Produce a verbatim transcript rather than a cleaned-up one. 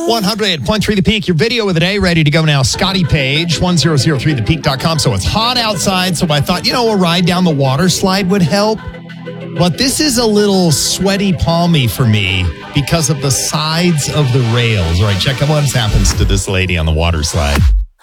one hundred point three The Peak, your video of the day, ready to go now. Scotty Page, one thousand three the peak dot com. So it's hot outside, so I thought, you know, a ride down the water slide would help. But this is a little sweaty palmy for me because of the sides of the rails. All right, check out what happens to this lady on the water slide.